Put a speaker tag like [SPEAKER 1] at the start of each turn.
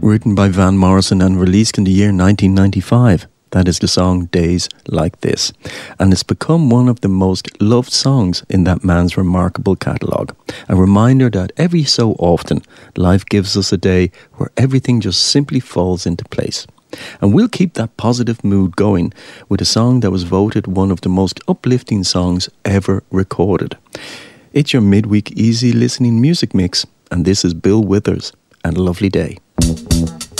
[SPEAKER 1] written by Van Morrison and released in the year 1995. That is the song Days Like This. And it's become one of the most loved songs in that man's remarkable catalogue. A reminder that every so often, life gives us a day where everything just simply falls into place. And we'll keep that positive mood going with a song that was voted one of the most uplifting songs ever recorded. It's your midweek easy listening music mix, and this is Bill Withers and Lovely Day.